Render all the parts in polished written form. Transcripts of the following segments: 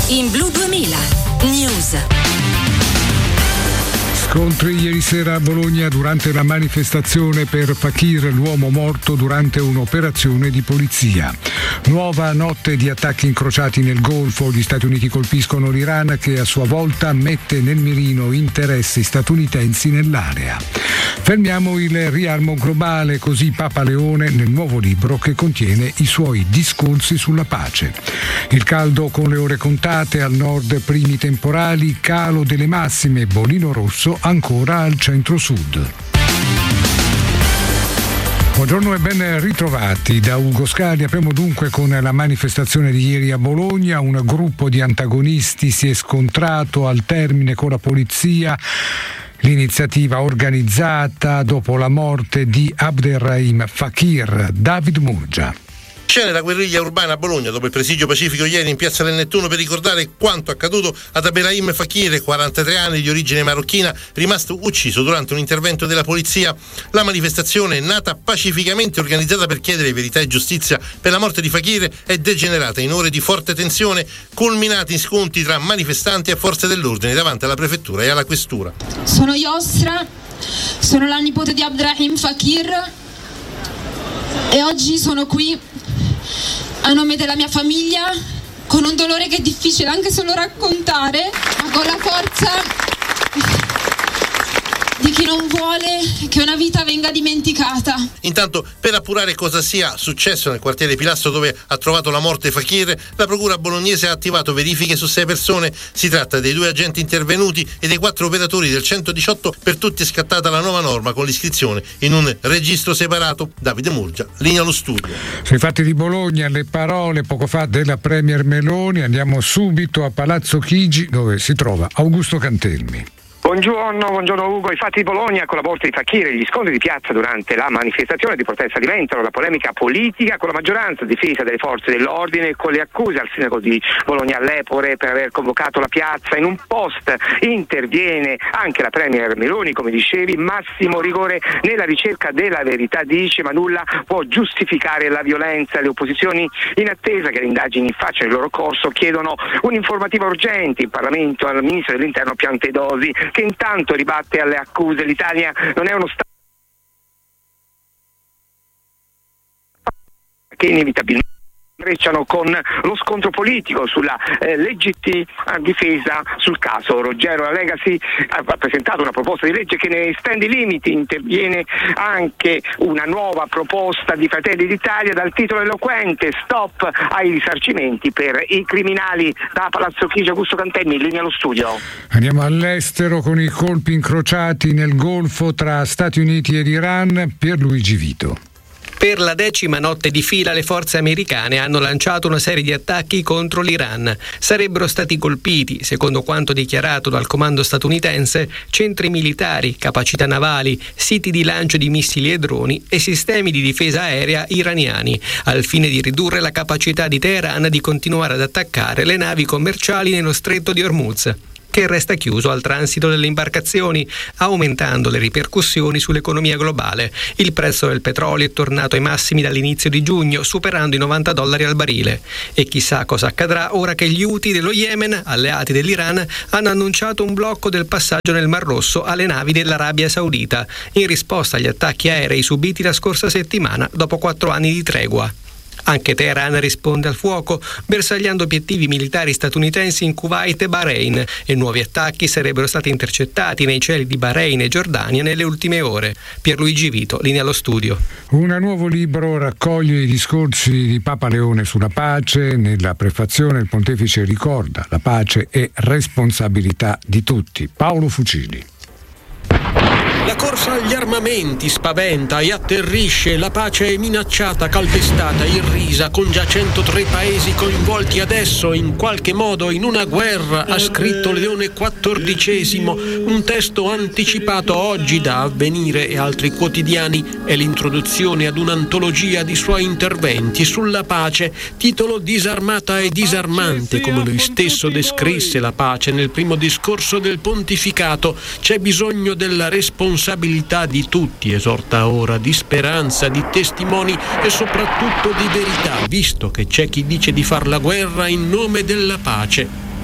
in Blu 2000 News. Scontri ieri sera a Bologna durante la manifestazione per Fakir, l'uomo morto durante un'operazione di polizia. Nuova notte di attacchi incrociati nel Golfo. Gli Stati Uniti colpiscono l'Iran, che a sua volta mette nel mirino interessi statunitensi nell'area. Fermiamo il riarmo globale, così Papa Leone nel nuovo libro che contiene i suoi discorsi sulla pace. Il caldo con le ore contate, al nord primi temporali, calo delle massime, bolino rosso ancora al centro-sud. Buongiorno e ben ritrovati da Ugo Scali. Apriamo dunque con la manifestazione di ieri a Bologna. Un gruppo di antagonisti si è scontrato al termine con la polizia. L'iniziativa organizzata dopo la morte di Abderrahim Fakir. David Murgia. Scene la guerriglia urbana a Bologna dopo il presidio pacifico ieri in piazza del Nettuno per ricordare quanto accaduto ad Abderrahim Fakir, 43 anni di origine marocchina, rimasto ucciso durante un intervento della polizia. La manifestazione, nata pacificamente organizzata per chiedere verità e giustizia per la morte di Fakir, è degenerata in ore di forte tensione, culminati in scontri tra manifestanti e forze dell'ordine davanti alla prefettura e alla questura. Sono Yosra, sono la nipote di Abderrahim Fakir e oggi sono qui a nome della mia famiglia, con un dolore che è difficile anche solo raccontare, ma con la forza di chi non vuole che una vita venga dimenticata. Intanto, per appurare cosa sia successo nel quartiere Pilastro dove ha trovato la morte Fakir, la procura bolognese ha attivato verifiche su 6 persone. Si tratta dei 2 agenti intervenuti e dei 4 operatori del 118. Per tutti è scattata la nuova norma con l'iscrizione in un registro separato. Davide Murgia, linea allo studio. Sui fatti di Bologna, le parole poco fa della Premier Meloni. Andiamo subito a Palazzo Chigi, dove si trova Augusto Cantelmi. Buongiorno Ugo. I fatti di Bologna con la morte di Fakir e gli scontri di piazza durante la manifestazione di protesta diventano la polemica politica con la maggioranza difesa delle forze dell'ordine e con le accuse al sindaco di Bologna Lepore per aver convocato la piazza. In un post interviene anche la Premier Meloni, come dicevi, massimo rigore nella ricerca della verità, dice, ma nulla può giustificare la violenza. Le opposizioni, in attesa che le indagini facciano il loro corso, chiedono un'informativa urgente in Parlamento al ministro dell'Interno Piantedosi, che intanto ribatte alle accuse. L'Italia non è uno Stato che inevitabilmente intrecciano con lo scontro politico sulla legittima difesa sul caso Roggero. La Lega ha presentato una proposta di legge che ne estende i limiti. Interviene anche una nuova proposta di Fratelli d'Italia dal titolo eloquente: stop ai risarcimenti per i criminali. Da Palazzo Chigi, Augusto Cantelmi, in linea allo studio. Andiamo all'estero con i colpi incrociati nel Golfo tra Stati Uniti ed Iran. Pierluigi Vito. Per la 10ª notte di fila le forze americane hanno lanciato una serie di attacchi contro l'Iran. Sarebbero stati colpiti, secondo quanto dichiarato dal comando statunitense, centri militari, capacità navali, siti di lancio di missili e droni e sistemi di difesa aerea iraniani, al fine di ridurre la capacità di Teheran di continuare ad attaccare le navi commerciali nello stretto di Hormuz, che resta chiuso al transito delle imbarcazioni, aumentando le ripercussioni sull'economia globale. Il prezzo del petrolio è tornato ai massimi dall'inizio di giugno, superando i $90 al barile. E chissà cosa accadrà ora che gli Houthi dello Yemen, alleati dell'Iran, hanno annunciato un blocco del passaggio nel Mar Rosso alle navi dell'Arabia Saudita, in risposta agli attacchi aerei subiti la scorsa settimana dopo 4 anni di tregua. Anche Teheran risponde al fuoco, bersagliando obiettivi militari statunitensi in Kuwait e Bahrain, e nuovi attacchi sarebbero stati intercettati nei cieli di Bahrain e Giordania nelle ultime ore. Pierluigi Vito, linea allo studio. Un nuovo libro raccoglie i discorsi di Papa Leone sulla pace. Nella prefazione il pontefice ricorda: la pace è responsabilità di tutti. Paolo Fucili. La corsa agli armamenti spaventa e atterrisce, la pace è minacciata, calpestata, irrisa, con già 103 paesi coinvolti adesso in qualche modo in una guerra, ha scritto Leone XIV, un testo anticipato oggi da Avvenire e altri quotidiani. È l'introduzione ad un'antologia di suoi interventi sulla pace, titolo Disarmata e disarmante, come lui stesso descrisse la pace nel primo discorso del pontificato. C'è bisogno della responsabilità di tutti, esorta ora, di speranza, di testimoni e soprattutto di verità, visto che c'è chi dice di far la guerra in nome della pace.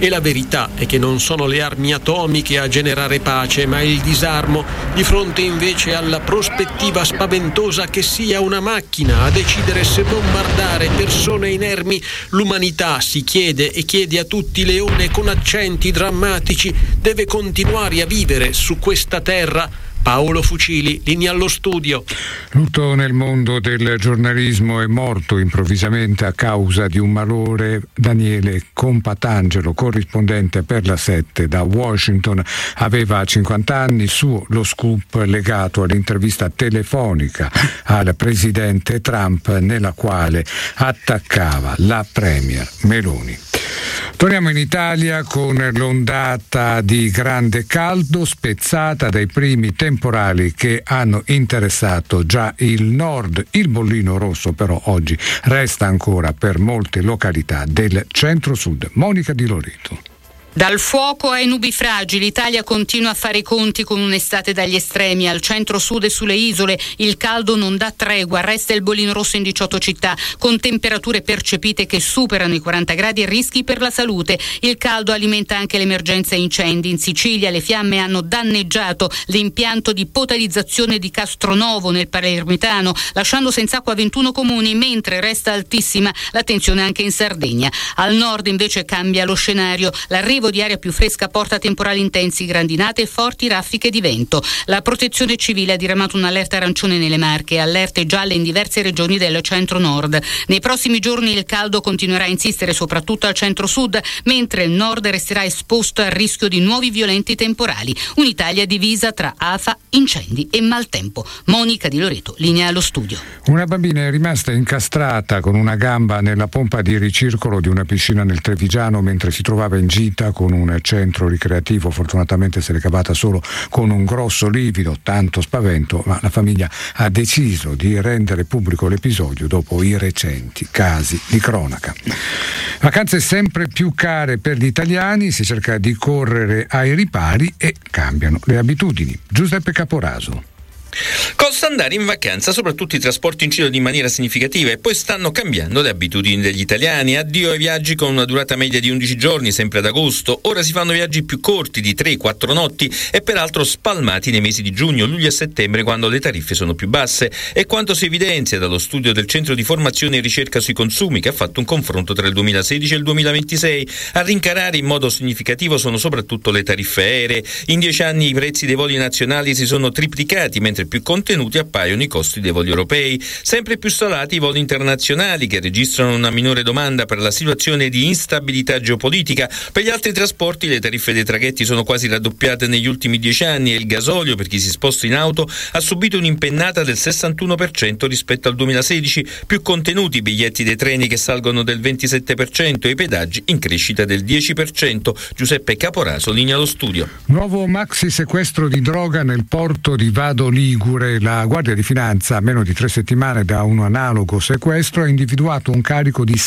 E la verità è che non sono le armi atomiche a generare pace, ma il disarmo, di fronte invece alla prospettiva spaventosa che sia una macchina a decidere se bombardare persone inermi. L'umanità si chiede e chiede a tutti Leone con accenti drammatici: deve continuare a vivere su questa terra? Paolo Fucili, linea allo studio. Lutto nel mondo del giornalismo, è morto improvvisamente a causa di un malore Daniele Compatangelo, corrispondente per la 7 da Washington. Aveva 50 anni, lo scoop legato all'intervista telefonica al presidente Trump nella quale attaccava la premier Meloni. Torniamo in Italia con l'ondata di grande caldo spezzata dai primi temporali che hanno interessato già il nord. Il bollino rosso però oggi resta ancora per molte località del centro-sud. Monica Di Loreto. Dal fuoco ai nubi fragili, l'Italia continua a fare i conti con un'estate dagli estremi. Al centro-sud e sulle isole il caldo non dà tregua, resta il bollino rosso in 18 città, con temperature percepite che superano i 40 gradi e rischi per la salute. Il caldo alimenta anche l'emergenza incendi. In Sicilia le fiamme hanno danneggiato l'impianto di potabilizzazione di Castronovo nel Palermitano, lasciando senza acqua 21 comuni, mentre resta altissima la tensione anche in Sardegna. Al nord invece cambia lo scenario. L'arrivo di aria più fresca porta temporali intensi, grandinate e forti raffiche di vento. La Protezione Civile ha diramato un'allerta arancione nelle Marche e allerte gialle in diverse regioni del centro-nord. Nei prossimi giorni il caldo continuerà a insistere soprattutto al centro-sud, mentre il nord resterà esposto al rischio di nuovi violenti temporali. Un'Italia divisa tra afa, incendi e maltempo. Monica Di Loreto, linea allo studio. Una bambina è rimasta incastrata con una gamba nella pompa di ricircolo di una piscina nel Trevigiano mentre si trovava in gita con un centro ricreativo. Fortunatamente se l'è cavata solo con un grosso livido, tanto spavento, ma la famiglia ha deciso di rendere pubblico l'episodio dopo i recenti casi di cronaca. Vacanze sempre più care per gli italiani, si cerca di correre ai ripari e cambiano le abitudini. Giuseppe Caporaso. Costa andare in vacanza, soprattutto i trasporti incidono in maniera significativa e poi stanno cambiando le abitudini degli italiani. Addio ai viaggi con una durata media di 11 giorni, sempre ad agosto. Ora si fanno viaggi più corti di 3-4 notti e peraltro spalmati nei mesi di giugno, luglio e settembre, quando le tariffe sono più basse. E quanto si evidenzia dallo studio del Centro di Formazione e Ricerca sui Consumi, che ha fatto un confronto tra il 2016 e il 2026. A rincarare in modo significativo sono soprattutto le tariffe aeree. In 10 anni i prezzi dei voli nazionali si sono triplicati, mentre più contenuti appaiono i costi dei voli europei. Sempre più salati i voli internazionali, che registrano una minore domanda per la situazione di instabilità geopolitica. Per gli altri trasporti le tariffe dei traghetti sono quasi raddoppiate negli ultimi 10 anni e il gasolio per chi si sposta in auto ha subito un'impennata del 61% rispetto al 2016. Più contenuti i biglietti dei treni, che salgono del 27%, e i pedaggi in crescita del 10%. Giuseppe Caporaso, linea allo studio. Nuovo maxi sequestro di droga nel porto di Vado Ligure. La Guardia di Finanza, a meno di 3 settimane da un analogo sequestro, ha individuato un carico di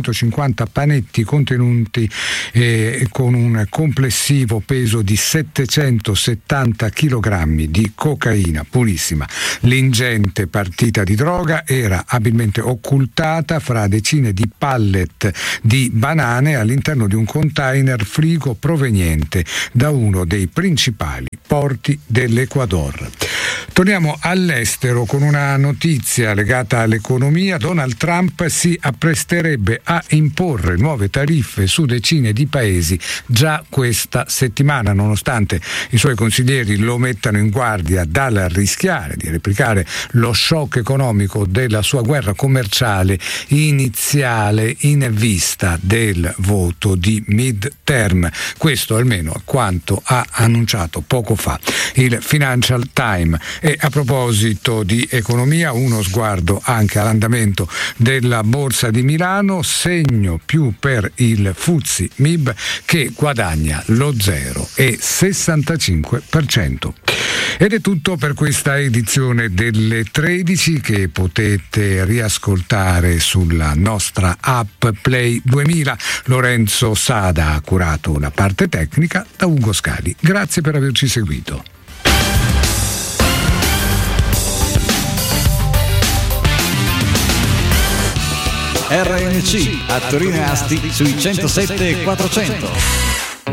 650 panetti contenuti con un complessivo peso di 770 kg di cocaina purissima. L'ingente partita di droga era abilmente occultata fra decine di pallet di banane all'interno di un container frigo proveniente da uno dei principali porti dell'Ecuador. Torniamo all'estero con una notizia legata all'economia. Donald Trump si appresterebbe a imporre nuove tariffe su decine di paesi già questa settimana, nonostante i suoi consiglieri lo mettano in guardia dal rischiare di replicare lo shock economico della sua guerra commerciale iniziale in vista del voto di mid-term. Questo almeno a quanto ha annunciato poco fa il Financial Times. E a proposito di economia, uno sguardo anche all'andamento della Borsa di Milano, segno più per il FTSE MIB che guadagna lo 0,65%. Ed è tutto per questa edizione delle 13 che potete riascoltare sulla nostra app Play 2000. Lorenzo Sada ha curato la parte tecnica, da Ugo Scali. Grazie per averci seguito. RNC a Torino e Asti sui 107 e 400.